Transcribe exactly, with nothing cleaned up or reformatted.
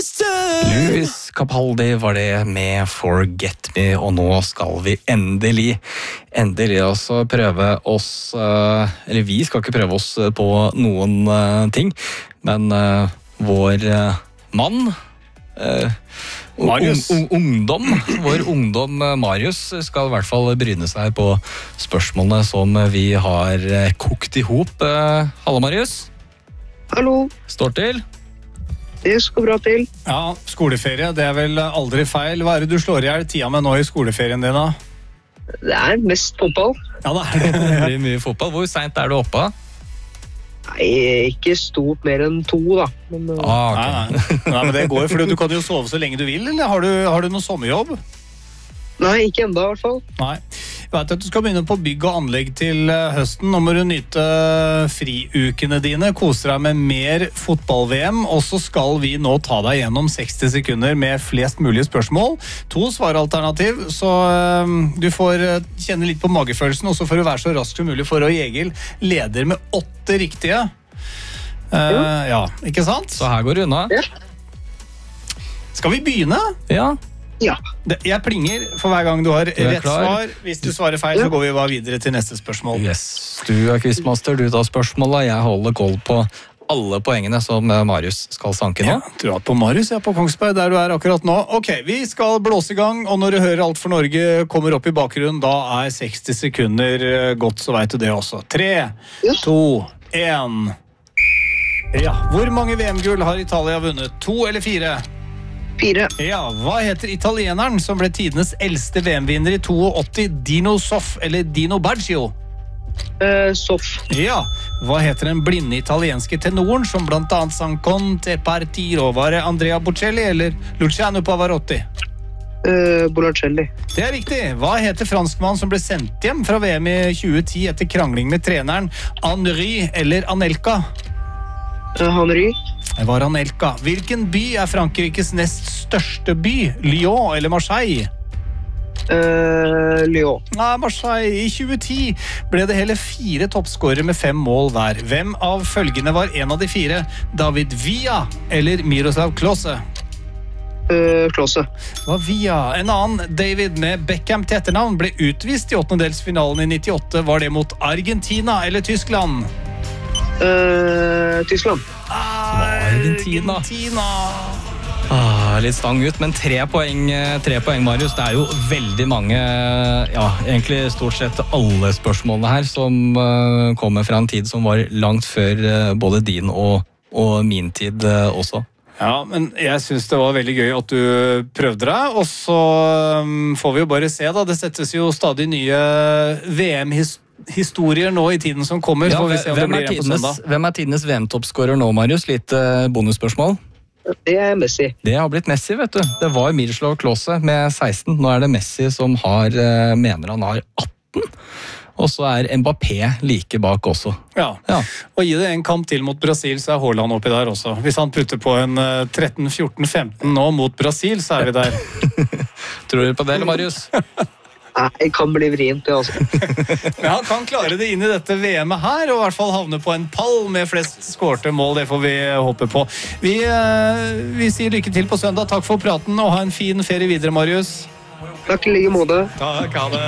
Louis Capaldi var det med Forget Me, og nå skal vi endelig, endelig også prøve oss, eller vi skal ikke prøve oss på noen ting, men vår mann, Marius. Un, un, ungdom, vår ungdom Marius skal i hvert fall bryne seg på spørsmålene som vi har kokt i hop. Hallo Marius. Hallo. Står til? Det skal bra til. Ja, skoleferie, det er vel aldri feil. Hva er det du slår i hjel tida med nå i skoleferien din da? Det er mest fotball. Ja, det er det. Det blir mye fotball. Hvor sent er du oppe? Nei, ikke stort mer enn to da. Men, uh, Ah, ok. Nei, nei. Nei, men det går jo, for du kan jo sove så lenge du vil, eller har du, har du noen sommerjobb? nei, ikke enda i hvert fall. Nei. Jeg vet at du skal begynne på bygg og anlegg til høsten. Nå må du nyte friukene dine, kose deg med mer fotball-V M, og så skal vi nå ta deg gjennom seksti sekunder med flest mulige spørsmål. To svaralternativ, så uh, du får kjenne litt på magefølelsen, og så får du være så rask som mulig for å Egil leder med åtte riktige. Uh, ja, ikke sant? Så her går det unna. Ja. Skal vi begynne? Ja. Ja. Det- Jeg plinger for hver gang du har er rett klar. svar. Hvis du svarer feil, så går vi bare videre til neste spørsmål. Yes. Du er quizmaster, du tar spørsmålet. Jeg holder koll på alle poengene som Marius skal sanke nå. Ja, du er på Marius, ja, på Kongsberg, der du er akkurat nå. Ok, vi skal blåse i gang, og når du hører Alt for Norge kommer opp i bakgrunnen, da er seksti sekunder godt, så vet du det også. Tre, Ja. to, en. Ja, hvor mange V M-gull har Italia vunnet? To eller fire? Fire. Ja, hva heter italieneren som ble tidenes eldste V M-vinner i åttito? Dino Soff eller Dino Baggio? Uh, Soff. Ja, hva heter den blinde italienske tenoren som blant annet sang Con te partiro? Var det Andrea Bocelli eller Luciano Pavarotti? Uh, Bolacelli. Det er riktig. Hva heter franskmannen som ble sendt hjem fra V M i tjue ti etter krangling med treneren? Henry eller Anelka? Uh, Henry. Det var Anelka. Hvilken by er Frankrikes nest største by? Lyon eller Marseille? Uh, Lyon. Nei, Marseille. I tjue ti ble det hele fire toppskårere med fem mål hver. Hvem av følgende var en av de fire? David Villa eller Miroslav Klose? Uh, Klose. Var Villa. En annen, David med Beckham til etternavn, ble utvist i åttendedelsfinalen i nittiåtte. Var det mot Argentina eller Tyskland? Uh, Tyskland. Argentina. Argentina. Ah, litt stang ut, men tre poeng, tre poeng, Marius. Det er jo veldig mange, ja, egentlig stort sett alle spørsmålene her som uh, kommer fra en tid som var langt før uh, både din og, og min tid uh, også. Ja, men jeg synes det var veldig gøy at du prøvde deg, og så um, får vi jo bare se da. Det settes jo stadig nye V M-historier historier nå i tiden som kommer. Ja, så får vi se om det hvem, er blir en på tidenes, søndag. hvem er tidenes V M-toppskårer nå, Marius? Litt uh, bonusspørsmål. Det er Messi. Det har blitt Messi, vet du. Det var Miroslav Klose med seksten. Nå er det Messi som har, uh, mener han har atten. Og så er Mbappé like bak også. Ja. Ja. Og gi det en kamp til mot Brasil, så er Haaland oppi der også. Hvis han putter på en uh, tretten fjorten femten nå mot Brasil, så er vi der. Tror du på det, eller Marius? Nei, det kan bli vrient, det altså. Men han kan klare det inn i dette V M-et her, og i hvert fall havne på en pall med flest skårte mål. Det får vi håpe på. Vi, uh, vi sier lykke til på søndag. Takk for praten, og ha en fin ferie videre, Marius. Takk i like måte. Takk, ha det.